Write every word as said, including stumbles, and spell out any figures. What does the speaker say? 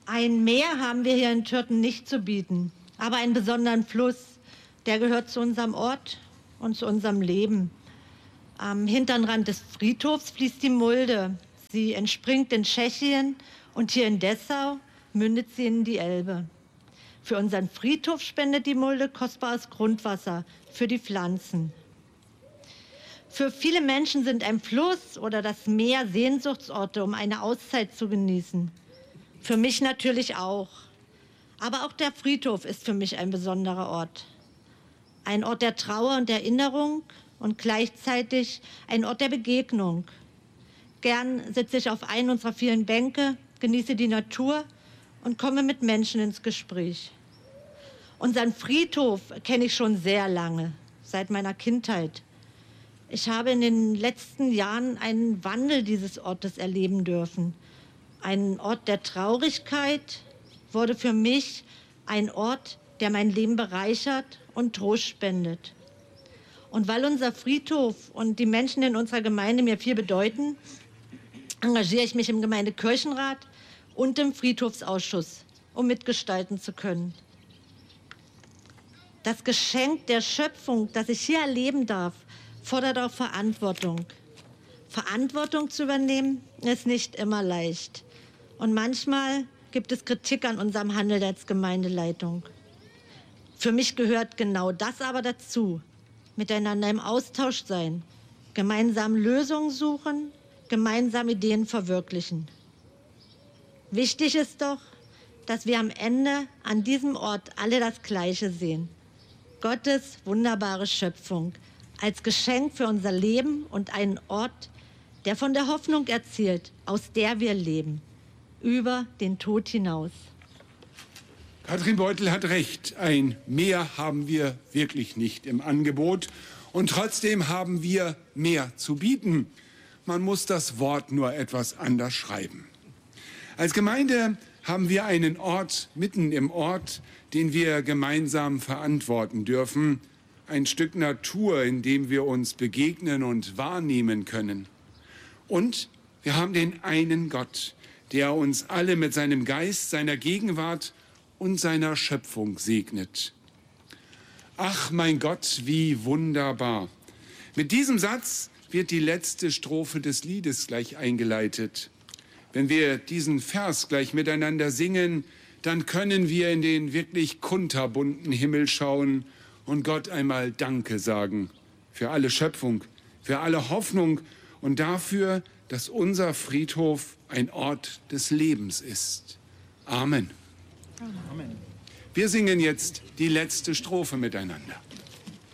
Ein Meer haben wir hier in Türten nicht zu bieten, aber einen besonderen Fluss, der gehört zu unserem Ort und zu unserem Leben. Am hinteren Rand des Friedhofs fließt die Mulde. Sie entspringt in Tschechien und hier in Dessau mündet sie in die Elbe. Für unseren Friedhof spendet die Mulde kostbares Grundwasser für die Pflanzen. Für viele Menschen sind ein Fluss oder das Meer Sehnsuchtsorte, um eine Auszeit zu genießen. Für mich natürlich auch. Aber auch der Friedhof ist für mich ein besonderer Ort. Ein Ort der Trauer und Erinnerung und gleichzeitig ein Ort der Begegnung. Gern sitze ich auf einen unserer vielen Bänke, genieße die Natur und komme mit Menschen ins Gespräch. Unseren Friedhof kenne ich schon sehr lange, seit meiner Kindheit. Ich habe in den letzten Jahren einen Wandel dieses Ortes erleben dürfen. Ein Ort der Traurigkeit wurde für mich ein Ort, der mein Leben bereichert und Trost spendet. Und weil unser Friedhof und die Menschen in unserer Gemeinde mir viel bedeuten, engagiere ich mich im Gemeindekirchenrat und im Friedhofsausschuss, um mitgestalten zu können. Das Geschenk der Schöpfung, das ich hier erleben darf, fordert auch Verantwortung. Verantwortung zu übernehmen, ist nicht immer leicht. Und manchmal gibt es Kritik an unserem Handeln als Gemeindeleitung. Für mich gehört genau das aber dazu. Miteinander im Austausch sein, gemeinsam Lösungen suchen, gemeinsam Ideen verwirklichen. Wichtig ist doch, dass wir am Ende an diesem Ort alle das Gleiche sehen. Gottes wunderbare Schöpfung als Geschenk für unser Leben und einen Ort, der von der Hoffnung erzählt, aus der wir leben, über den Tod hinaus. Katrin Beutel hat recht, ein Meer haben wir wirklich nicht im Angebot und trotzdem haben wir mehr zu bieten. Man muss das Wort nur etwas anders schreiben. Als Gemeinde haben wir einen Ort mitten im Ort, den wir gemeinsam verantworten dürfen. Ein Stück Natur, in dem wir uns begegnen und wahrnehmen können. Und wir haben den einen Gott, der uns alle mit seinem Geist, seiner Gegenwart und seiner Schöpfung segnet. Ach, mein Gott, wie wunderbar. Mit diesem Satz wird die letzte Strophe des Liedes gleich eingeleitet. Wenn wir diesen Vers gleich miteinander singen, dann können wir in den wirklich kunterbunten Himmel schauen und Gott einmal Danke sagen für alle Schöpfung, für alle Hoffnung und dafür, dass unser Friedhof ein Ort des Lebens ist. Amen. Amen. Wir singen jetzt die letzte Strophe miteinander.